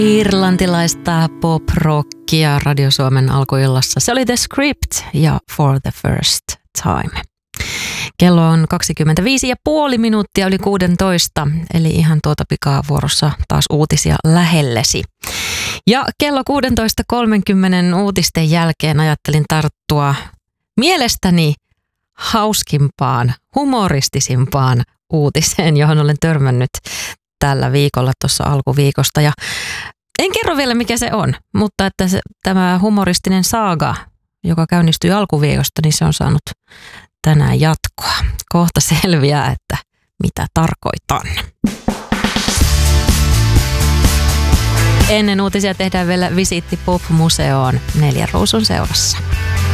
Irlantilaista pop-rockia Radio Suomen alkuillassa. Se oli The Script ja For the First Time. Kello on 25,5 minuuttia yli 16, eli ihan tuota pikaa vuorossa taas uutisia lähellesi. Ja kello 16.30 uutisten jälkeen ajattelin tarttua mielestäni hauskimpaan, humoristisimpaan uutiseen, johon olen törmännyt tällä viikolla tuossa alkuviikosta. Ja en kerro vielä mikä se on, mutta että tämä humoristinen saaga, joka käynnistyi alkuviikosta, niin se on saanut tänään jatkoa. Kohta selviää, että mitä tarkoitan. Ennen uutisia tehdään vielä visiitti Pop-museoon 4 Ruusun seurassa.